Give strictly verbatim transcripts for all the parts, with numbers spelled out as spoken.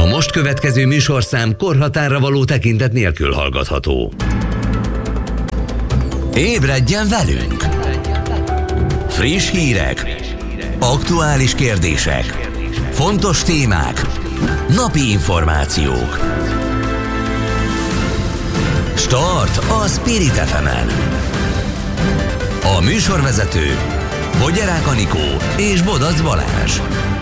most következő műsorszám korhatárra való tekintet nélkül hallgatható. Ébredjen velünk! Friss hírek, aktuális kérdések, fontos témák, napi információk. Start a Spirit ef emen. A műsorvezető Bogyarák Anikó és Bodac Balázs.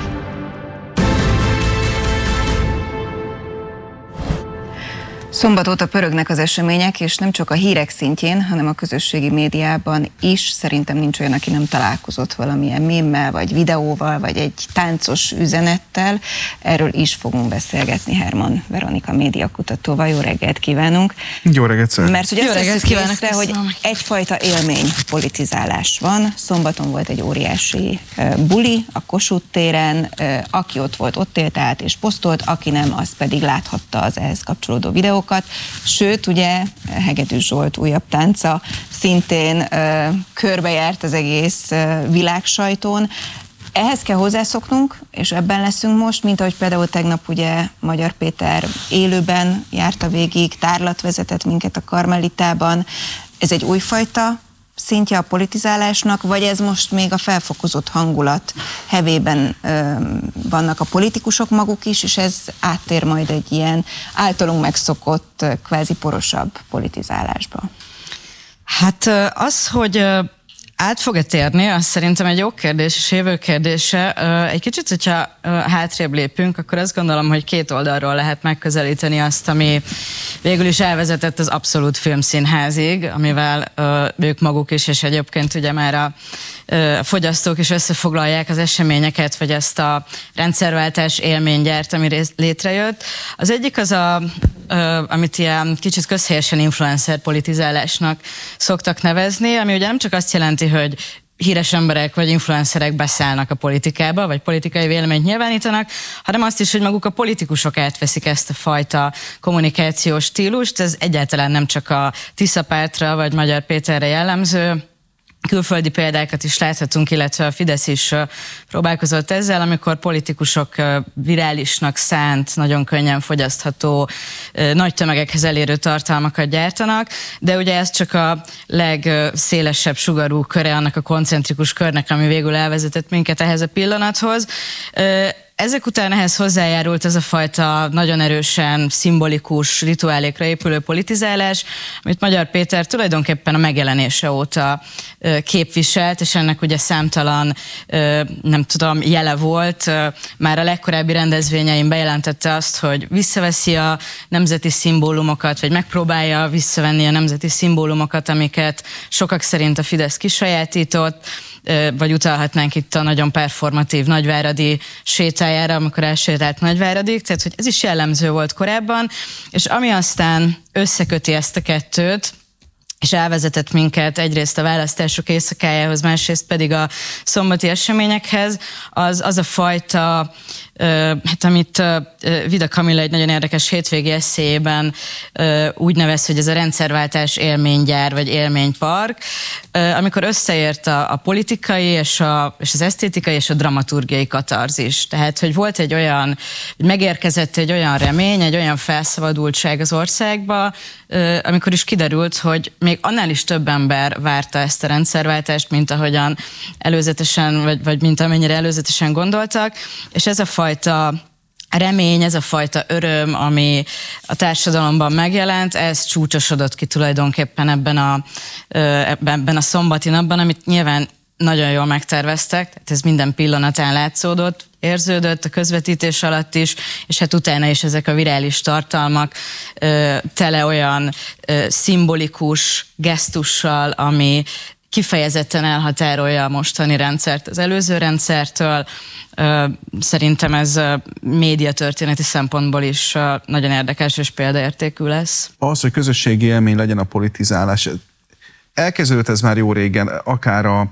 Szombat óta pörögnek az események, és nem csak a hírek szintjén, hanem a közösségi médiában is. Szerintem nincs olyan, aki nem találkozott valamilyen mémmel, vagy videóval, vagy egy táncos üzenettel. Erről is fogunk beszélgetni Herman Veronika médiakutatóval. Jó reggelt kívánunk! Jó reggelt szeretném! Mert ugye Jó reggelt kívánok, észre, hogy egyfajta élmény politizálás van. Szombaton volt egy óriási uh, buli a Kossuth téren, uh, aki ott volt, ott élt át és posztolt, aki nem, az pedig láthatta az ehhez kapcsolódó videókat. Sőt, ugye Hegedűs Zsolt újabb tánca szintén ö, körbejárt az egész ö, világsajtón. Ehhez kell hozzászoknunk, és ebben leszünk most, mint ahogy például tegnap ugye Magyar Péter élőben járta végig, tárlat vezetett minket a Karmelitában. Ez egy újfajta szintje a politizálásnak, vagy ez most még a felfokozott hangulat hevében ö, vannak a politikusok maguk is, és ez áttér majd egy ilyen általunk megszokott, kvázi porosabb politizálásba? Hát az, hogy át fog-e térni, az szerintem egy jó kérdés, és jövő kérdése. Egy kicsit, hogyha hátrébb lépünk, akkor azt gondolom, hogy két oldalról lehet megközelíteni azt, ami végül is elvezetett az abszolút filmszínházig, amivel ők maguk is, és egyébként ugye már a fogyasztók is összefoglalják az eseményeket, vagy ezt a rendszerváltás élménygyárt, ami létrejött. Az egyik az, a, amit ilyen kicsit közhelyesen influencer politizálásnak szoktak nevezni, ami ugye nem csak azt jelenti, hogy híres emberek vagy influencerek beszállnak a politikába, vagy politikai véleményt nyilvánítanak, hanem azt is, hogy maguk a politikusok átveszik ezt a fajta kommunikációs stílust. Ez egyáltalán nem csak a Tisza pártra vagy Magyar Péterre jellemző. Külföldi példákat is láthatunk, illetve a Fidesz is próbálkozott ezzel, amikor politikusok virálisnak szánt, nagyon könnyen fogyasztható, nagy tömegekhez elérő tartalmakat gyártanak, de ugye ez csak a legszélesebb sugarú köre annak a koncentrikus körnek, ami végül elvezetett minket ehhez a pillanathoz. Ezek után ehhez hozzájárult ez a fajta nagyon erősen szimbolikus rituálékra épülő politizálás, amit Magyar Péter tulajdonképpen a megjelenése óta képviselt, és ennek ugye számtalan, nem tudom, jele volt. Már a legkorábbi rendezvényein bejelentette azt, hogy visszaveszi a nemzeti szimbólumokat, vagy megpróbálja visszavenni a nemzeti szimbólumokat, amiket sokak szerint a Fidesz kisajátított, vagy utalhatnánk itt a nagyon performatív nagyváradi sétájára, amikor elsétált Nagyváradig, tehát hogy ez is jellemző volt korábban, és ami aztán összeköti ezt a kettőt, és elvezetett minket egyrészt a választások éjszakájához, másrészt pedig a szombati eseményekhez, az, az a fajta, hát amit Vida Kamilla egy nagyon érdekes hétvégi esszéjében úgy nevez, hogy ez a rendszerváltás élménygyár, vagy élménypark, amikor összeért a, a politikai, és, a, és az esztétikai, és a dramaturgiai katarzis. Tehát, hogy volt egy olyan, hogy megérkezett egy olyan remény, egy olyan felszabadultság az országba, amikor is kiderült, hogy még annál is több ember várta ezt a rendszerváltást, mint ahogyan előzetesen, vagy, vagy mint amennyire előzetesen gondoltak, és ez a fajta remény, ez a fajta öröm, ami a társadalomban megjelent, ez csúcsosodott ki tulajdonképpen ebben a, ebben a szombati napban, amit nyilván nagyon jól megterveztek, tehát ez minden pillanatán látszódott, érződött a közvetítés alatt is, és hát utána is ezek a virális tartalmak ö, tele olyan ö, szimbolikus gesztussal, ami kifejezetten elhatárolja a mostani rendszert az előző rendszertől. Ö, szerintem ez médiatörténeti szempontból is nagyon érdekes és példaértékű lesz. Az, hogy közösségi élmény legyen a politizálás, elkezdődött ez már jó régen, akár a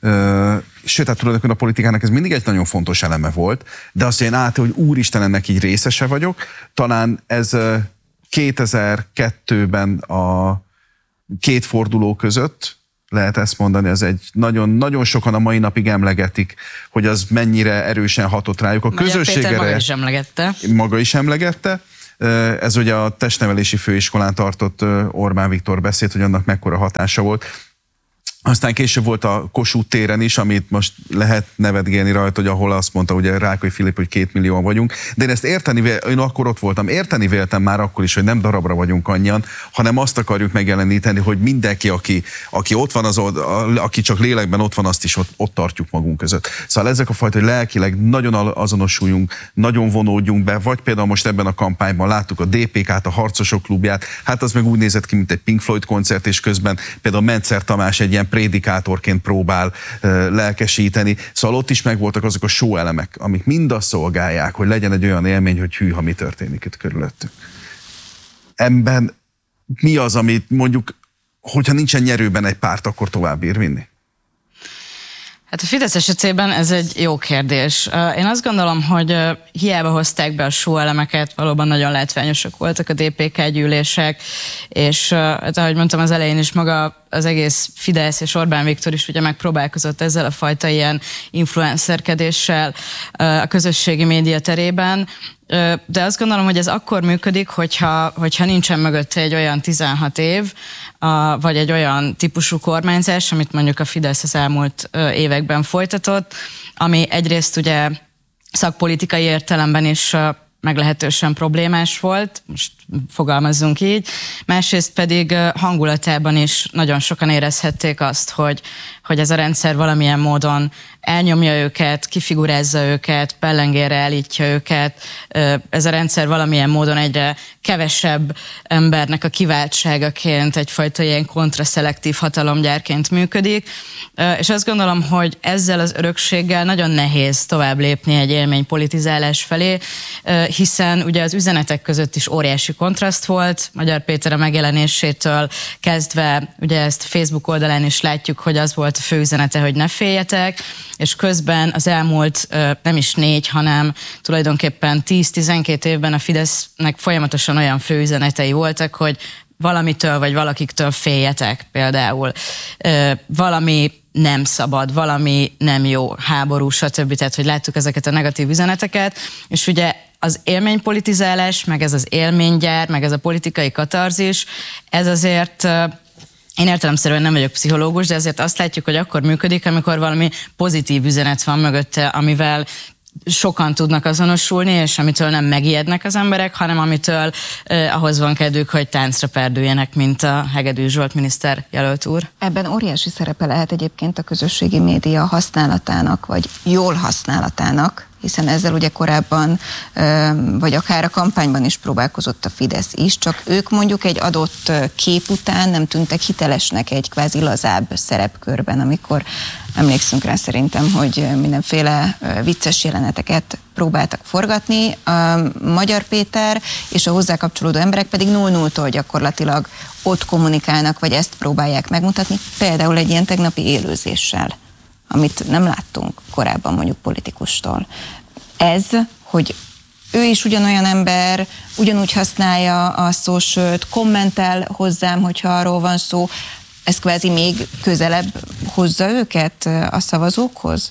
Ö, sőt, hát tulajdonképpen a politikának ez mindig egy nagyon fontos eleme volt, de azt én át, hogy úristen, ennek így részese vagyok. Talán ez kétezer-kettőben a két forduló között lehet ezt mondani, ez egy nagyon, nagyon sokan a mai napig emlegetik, hogy az mennyire erősen hatott rájuk. A közösségre maga is emlegette. Maga is emlegette. Ez ugye a testnevelési főiskolán tartott Orbán Viktor beszéd, hogy annak mekkora hatása volt. Aztán később volt a Kossuth téren is, amit most lehet nevetgélni rajta, hogy ahol azt mondta ugye Rákai Filip, hogy két millióan vagyunk. De én ezt érteni, én akkor ott voltam, érteni véltem már akkor is, hogy nem darabra vagyunk annyian, hanem azt akarjuk megjeleníteni, hogy mindenki, aki, aki ott van, az, aki csak lélekben ott van, azt is ott, ott tartjuk magunk között. Szóval ezek a fajta, hogy lelkileg nagyon azonosuljunk, nagyon vonódjunk be, vagy például most ebben a kampányban láttuk a dé pé ká-t, a Harcosok klubját, hát az meg úgy nézett ki, mint egy Pink Floyd koncert, és közben például Mencer Tamás egy ilyen prédikátorként próbál uh, lelkesíteni. Szóval ott is megvoltak azok a show elemek, amik mind azt szolgálják, hogy legyen egy olyan élmény, hogy hű, ha mi történik itt körülöttük. Ebben mi az, amit mondjuk, hogyha nincsen nyerőben egy párt, akkor tovább bír vinni? Hát a Fidesz esetében ez egy jó kérdés. Én azt gondolom, hogy hiába hozták be a show elemeket, valóban nagyon látványosak voltak a dé pé ká gyűlések, és hát, ahogy mondtam az elején is, maga az egész Fidesz és Orbán Viktor is ugye megpróbálkozott ezzel a fajta ilyen influencerkedéssel a közösségi média terében, de azt gondolom, hogy ez akkor működik, hogyha, hogyha nincsen mögötte egy olyan tizenhat év, vagy egy olyan típusú kormányzás, amit mondjuk a Fidesz az elmúlt években folytatott, ami egyrészt ugye szakpolitikai értelemben is meglehetősen problémás volt, most fogalmazzunk így, másrészt pedig hangulatában is nagyon sokan érezhették azt, hogy, hogy ez a rendszer valamilyen módon elnyomja őket, kifigurázza őket, pellengérre állítja őket, ez a rendszer valamilyen módon egyre kevesebb embernek a kiváltságaként, egyfajta ilyen kontraszelektív hatalomgyárként működik, és azt gondolom, hogy ezzel az örökséggel nagyon nehéz tovább lépni egy élménypolitizálás felé, hiszen ugye az üzenetek között is óriási kontraszt volt, Magyar Péter a megjelenésétől kezdve, ugye ezt Facebook oldalán is látjuk, hogy az volt a fő üzenete, hogy ne féljetek, és közben az elmúlt nem is négy, hanem tulajdonképpen tíz-tizenkét évben a Fidesznek folyamatosan olyan fő üzenetei voltak, hogy valamitől vagy valakiktől féljetek például. Valami nem szabad, valami nem jó, háború, stb. Tehát, hogy láttuk ezeket a negatív üzeneteket, és ugye az élménypolitizálás, meg ez az élménygyár, meg ez a politikai katarzis, ez azért, én értelemszerűen nem vagyok pszichológus, de azért azt látjuk, hogy akkor működik, amikor valami pozitív üzenet van mögötte, amivel sokan tudnak azonosulni, és amitől nem megijednek az emberek, hanem amitől eh, ahhoz van kedvük, hogy táncra perdüljenek, mint a Hegedűs Zsolt miniszter jelölt úr. Ebben óriási szerepe lehet egyébként a közösségi média használatának, vagy jól használatának, hiszen ezzel ugye korábban, vagy akár a kampányban is próbálkozott a Fidesz is, csak ők mondjuk egy adott kép után nem tűntek hitelesnek egy kvázi lazább szerepkörben, amikor emlékszünk rá szerintem, hogy mindenféle vicces jeleneteket próbáltak forgatni. A Magyar Péter és a hozzá kapcsolódó emberek pedig nulla nulltól gyakorlatilag ott kommunikálnak, vagy ezt próbálják megmutatni, például egy ilyen tegnapi élőzéssel, amit nem láttunk korábban mondjuk politikustól. Ez, hogy ő is ugyanolyan ember, ugyanúgy használja a socialt, kommentel hozzám, hogyha arról van szó, ez kvázi még közelebb hozza őket a szavazókhoz?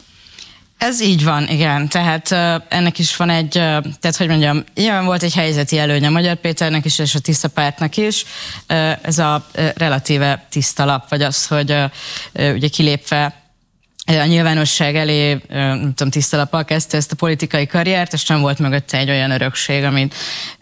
Ez így van, igen. Tehát uh, ennek is van egy, uh, tehát hogy mondjam, ilyen volt egy helyzeti előnye Magyar Péternek is, és a Tisza pártnak is. Uh, ez a uh, relatíve tiszta lap, vagy az, hogy uh, uh, ugye kilépve a nyilvánosság elé, nem tudom, tiszta lappal kezdte ezt a politikai karriert, és nem volt mögötte egy olyan örökség, amit,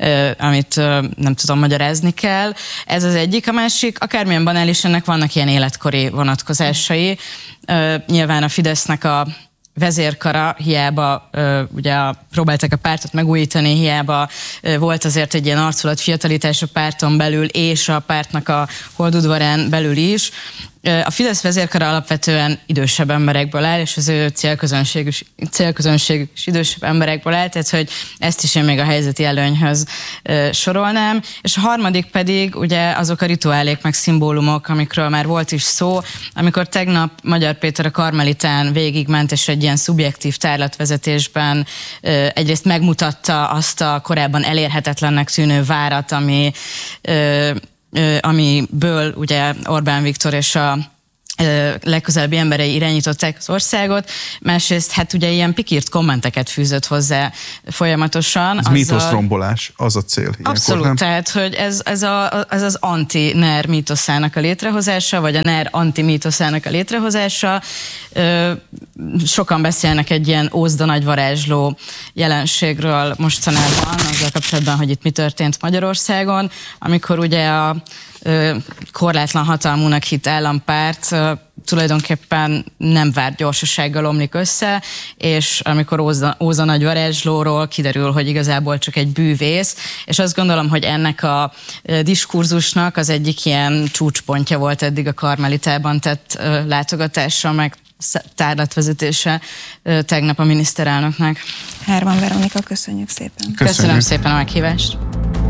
amit nem tudom, magyarázni kell. Ez az egyik, a másik, akármilyen banális, ennek vannak ilyen életkori vonatkozásai. Nyilván a Fidesznek a vezérkara, hiába ugye próbálták a pártot megújítani, hiába volt azért egy ilyen arculat fiatalítás a párton belül, és a pártnak a holdudvarán belül is. A Fidesz vezérkara alapvetően idősebb emberekből áll, és az ő célközönség is, célközönség is idősebb emberekből áll, tehát hogy ezt is én még a helyzeti előnyhöz e, sorolnám. És a harmadik pedig ugye azok a rituálék meg szimbólumok, amikről már volt is szó, amikor tegnap Magyar Péter a Karmelitán végigment, és egy ilyen szubjektív tárlatvezetésben e, egyrészt megmutatta azt a korábban elérhetetlennek tűnő várat, ami e, amiből ugye Orbán Viktor és a legközelebbi emberei irányították az országot, másrészt hát ugye ilyen pikírt kommenteket fűzött hozzá folyamatosan. Ez mítoszrombolás, az a cél. Abszolút, nem? Tehát, hogy ez, ez, a, ez az anti-NER mítoszának a létrehozása, vagy a NER anti-mítoszának a létrehozása. Sokan beszélnek egy ilyen ózda nagy varázsló jelenségről mostanában, azzal kapcsolatban, hogy itt mi történt Magyarországon, amikor ugye a korlátlan hatalmúnak hit állampárt tulajdonképpen nem várt gyorsasággal omlik össze, és amikor Óza, Óza nagy varázslóról kiderül, hogy igazából csak egy bűvész, és azt gondolom, hogy ennek a diskurzusnak az egyik ilyen csúcspontja volt eddig a Karmelitában tett látogatása, meg tárlatvezetése tegnap a miniszterelnöknek. Herman Veronika, köszönjük szépen. Köszönjük. Köszönöm szépen a meghívást.